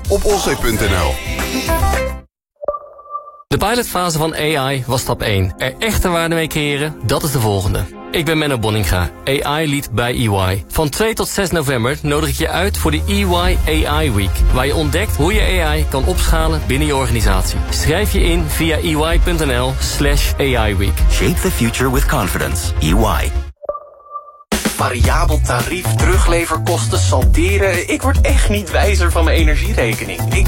op olzee.nl. De pilotfase van AI was stap 1. Er echte waarde mee creëren, dat is de volgende. Ik ben Menno Bonninga, AI-lead bij EY. Van 2 tot 6 november nodig ik je uit voor de EY AI Week, waar je ontdekt hoe je AI kan opschalen binnen je organisatie. Schrijf je in via ey.nl/AI Week. Shape the future with confidence. EY. Variabel tarief, terugleverkosten, salderen. Ik word echt niet wijzer van mijn energierekening.